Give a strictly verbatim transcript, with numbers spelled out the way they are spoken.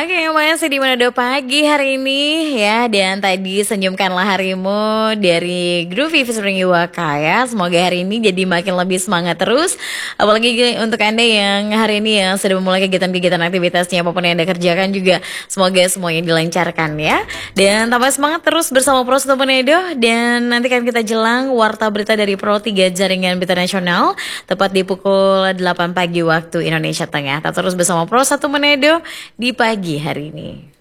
Oke, masih di Manado Pagi hari ini ya. Dan tadi senyumkanlah harimu dari Groovy featuring Iwaka ya. Semoga hari ini jadi makin lebih semangat terus. Apalagi untuk Anda yang hari ini ya sudah memulai kegiatan-kegiatan aktivitasnya apapun yang Anda kerjakan juga. Semoga semuanya dilancarkan ya. Dan tambah semangat terus bersama Pro satu Manado. Dan nanti kan kita jelang warta berita dari Pro tiga Jaringan Berita Nasional tepat di pukul delapan pagi waktu Indonesia Tengah. Tetap terus bersama Pro satu Manado di pagi hari ini.